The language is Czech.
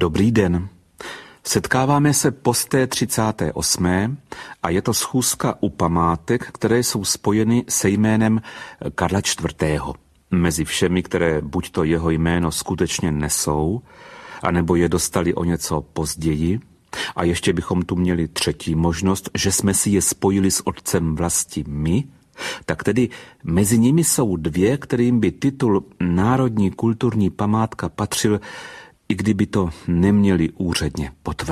Dobrý den. Setkáváme se po té 38. a je to schůzka u památek, které jsou spojeny se jménem Karla IV. Mezi všemi, které buď to jeho jméno skutečně nesou, anebo je dostali o něco později. A ještě bychom tu měli třetí možnost, že jsme si je spojili s otcem vlasti my, tak tedy mezi nimi jsou dvě, kterým by titul Národní kulturní památka patřil, i kdyby to neměli úředně potvrzeno.